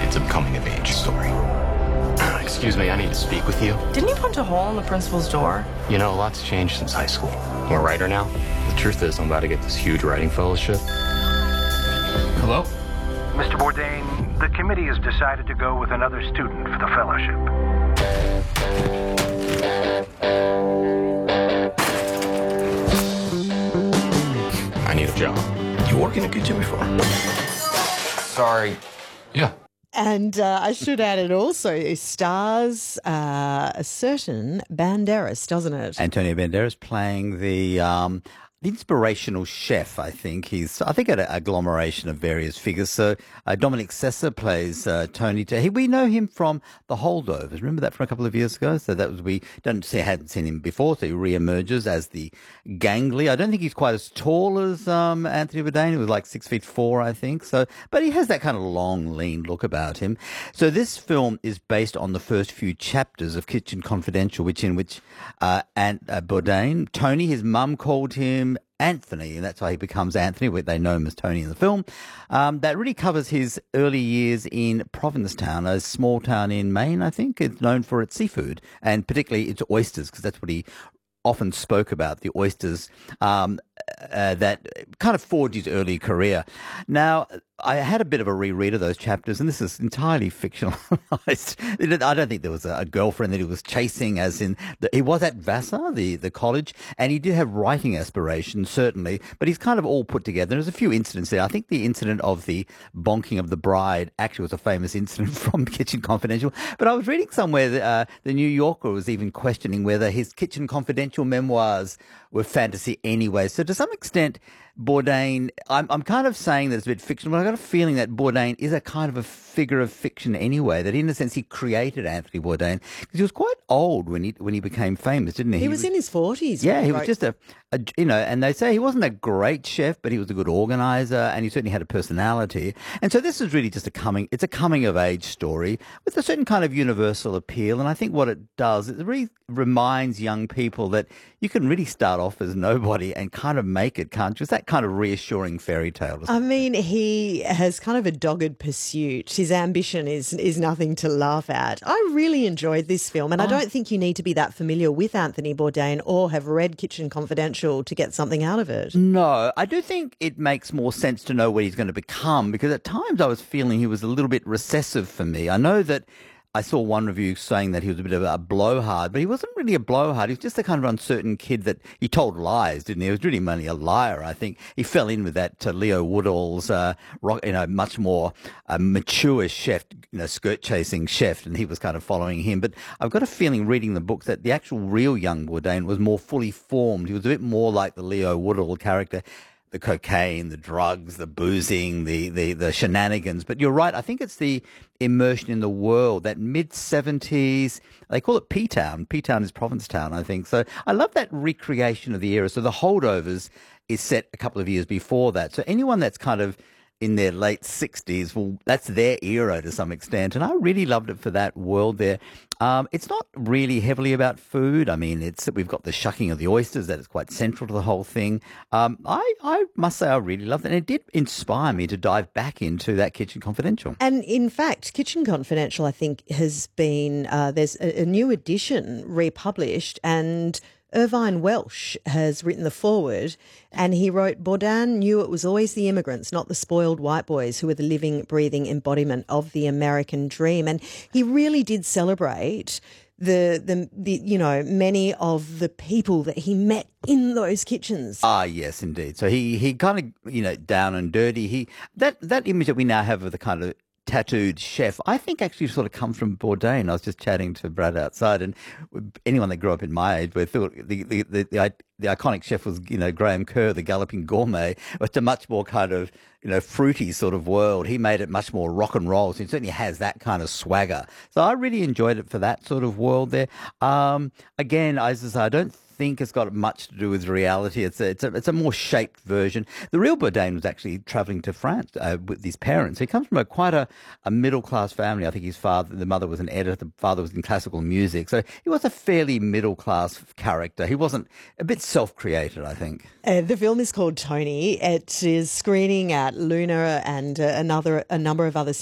It's a coming-of-age story. Excuse me, I need to speak with you. Didn't you punch a hole in the principal's door? You know, a lot's changed since high school. I'm a writer now. The truth is, I'm about to get this huge writing fellowship. Hello? Mr. Bourdain, the committee has decided to go with another student for the fellowship. I need a job. You worked in a kitchen before? Sorry. Yeah. And I should add, it also stars a certain Banderas, doesn't it? Antonio Banderas playing the inspirational chef, I think. He's, I think, an agglomeration of various figures. So Dominic Sessa plays Tony. We know him from The Holdovers. Remember that from a couple of years ago? So that was, hadn't seen him before, so he re-emerges as the gangly. I don't think he's quite as tall as Anthony Bourdain. He was like 6'4", I think. So, but he has that kind of long, lean look about him. So this film is based on the first few chapters of Kitchen Confidential, in which Bourdain, Tony, his mum called him Anthony, and that's why he becomes Anthony. They know him as Tony in the film. That really covers his early years in Provincetown, a small town in Maine, I think. It's known for its seafood, and particularly its oysters, because that's what he often spoke about, the oysters that kind of forged his early career. Now, I had a bit of a reread of those chapters, and this is entirely fictionalized. I don't think there was a girlfriend that he was chasing, as in he was at Vassar, the college, and he did have writing aspirations, certainly, but he's kind of all put together. There's a few incidents there. I think the incident of the bonking of the bride actually was a famous incident from Kitchen Confidential, but I was reading somewhere that the New Yorker was even questioning whether his Kitchen Confidential memoirs were fantasy anyway. So to some extent, Bourdain, I'm kind of saying that it's a bit fictional, but I've got a feeling that Bourdain is a kind of a figure of fiction anyway, that in a sense he created Anthony Bourdain, because he was quite old when he became famous, didn't he? He was in his 40s. Yeah, he was just and they say he wasn't a great chef, but he was a good organizer, and he certainly had a personality. And so this is really just it's a coming of age story with a certain kind of universal appeal. And I think what it does, it really reminds young people that you can really start off as nobody and kind of make it, can't you? It's that kind of reassuring fairy tale. I mean, he has kind of a dogged pursuit. His ambition is nothing to laugh at. I really enjoyed this film, and I don't think you need to be that familiar with Anthony Bourdain or have read Kitchen Confidential to get something out of it. No, I do think it makes more sense to know what he's going to become, because at times I was feeling he was a little bit recessive for me. I know that I saw one review saying that he was a bit of a blowhard, but he wasn't really a blowhard. He was just the kind of uncertain kid that he told lies, didn't he? He was really mainly a liar, I think. He fell in with that Leo Woodall's, much more mature chef, skirt-chasing chef, and he was kind of following him. But I've got a feeling, reading the books, that the actual real young Bourdain was more fully formed. He was a bit more like the Leo Woodall character. The cocaine, the drugs, the boozing, the shenanigans. But you're right. I think it's the immersion in the world, that mid-70s. They call it P-Town. P-Town is Provincetown, I think. So I love that recreation of the era. So The Holdovers is set a couple of years before that. So anyone that's kind of in their late 60s, well, that's their era to some extent. And I really loved it for that world there. It's not really heavily about food. I mean, we've got the shucking of the oysters that is quite central to the whole thing. I must say I really loved it. And it did inspire me to dive back into that Kitchen Confidential. And in fact, Kitchen Confidential, I think, has been, there's a new edition republished, and Irvine Welsh has written the foreword, and he wrote, Bourdain knew it was always the immigrants, not the spoiled white boys, who were the living, breathing embodiment of the American dream. And he really did celebrate the many of the people that he met in those kitchens. Ah, yes, indeed. So he kind of, down and dirty. That image that we now have of the kind of tattooed chef, I think actually sort of comes from Bourdain. I was just chatting to Brad outside, and anyone that grew up in my age would thought the iconic chef was, Graham Kerr, the Galloping Gourmet. It's a much more kind of, fruity sort of world. He made it much more rock and roll. So it certainly has that kind of swagger. So I really enjoyed it for that sort of world there. Again, as I say, I don't think it's got much to do with reality. It's a more shaped version. The real Bourdain was actually travelling to France with his parents. He comes from quite a middle class family. I think the mother was an editor, the father was in classical music. So he was a fairly middle class character. He wasn't a bit self-created, I think. The film is called Tony. It is screening at Luna and a number of other